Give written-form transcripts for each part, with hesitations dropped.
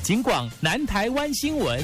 警广南台湾新闻。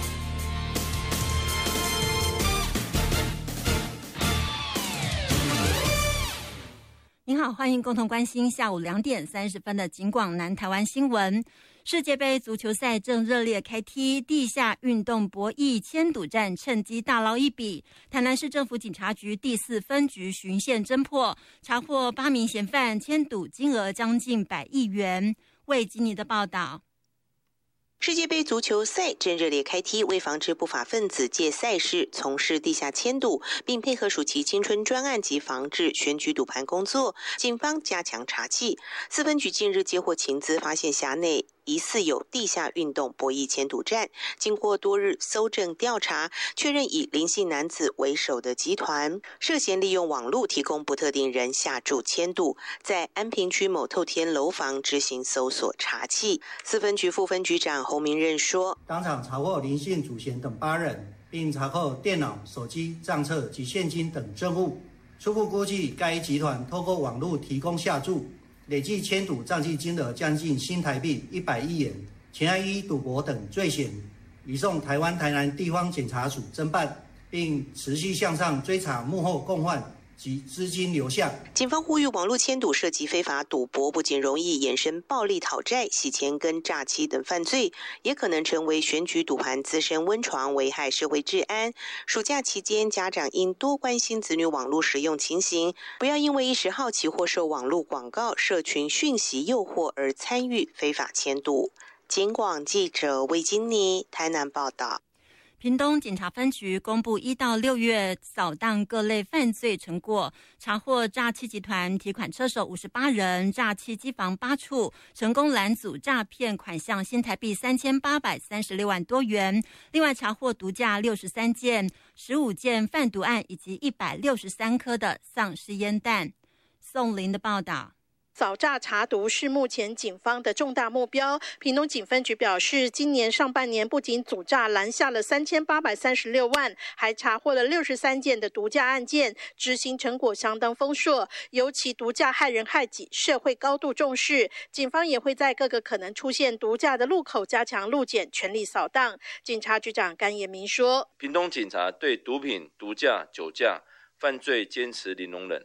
您好，欢迎共同关心下午2点30分的警广南台湾新闻。世界杯足球赛正热烈开踢，地下运动博弈签赌战趁机大捞一笔。台南市政府警察局第4分局巡线侦破，查获8名嫌犯，签赌金额将近100亿元。魏吉尼的报道。 世界杯足球赛正热烈开踢，为防止不法分子借赛事从事地下签赌，并配合暑期青春专案及防治选举赌盘工作，警方加强查缉。4分局近日接获情资，发现辖内疑似有地下运动博弈签赌站，经过多日搜证调查，确认以林姓男子为首的集团涉嫌利用网络提供不特定人下注签赌，在安平区某透天楼房执行搜索查缉。4分局副分局长侯明任说， 当场查获林姓主嫌等8人，并查扣电脑、手机、账册及现金等证物，初步估计该集团透过网络提供下注，累计签赌账计金额将近新台币100亿元，前案依赌博等罪嫌移送台湾台南地方检察署侦办，并持续向上追查幕后共犯及资金流向。 警方呼吁网络签赌涉及非法赌博，不仅容易衍生暴力讨债、洗钱跟诈欺等犯罪，也可能成为选举赌盘滋生温床，危害社会治安。暑假期间，家长应多关心子女网络使用情形，不要因为一时好奇或受网络广告、社群讯息诱惑而参与非法签赌。警广记者魏金妮台南报道。 屏东警察分局公布1到6月扫荡各类犯罪成果，查获诈欺集团提款车手58人，诈欺机房8处，成功拦阻诈骗款项新台币3836万多元。另外查获毒驾63件、15件贩毒案以及163颗的丧尸烟弹。宋林的报道。 扫诈查毒是目前警方的重大目标。屏东警分局表示，今年上半年不仅阻诈拦下了3836万，还查获了63件的毒驾案件，执行成果相当丰硕。尤其毒驾害人害己，社会高度重视。警方也会在各个可能出现毒驾的路口加强路检，全力扫荡。警察局长甘延明说， 屏东警察对毒品、毒驾、酒驾犯罪坚持零容忍，